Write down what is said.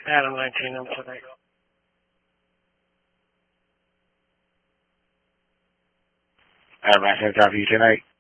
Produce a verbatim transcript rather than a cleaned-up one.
Adam nineteen, I'm today. Adam nineteen, time for you tonight.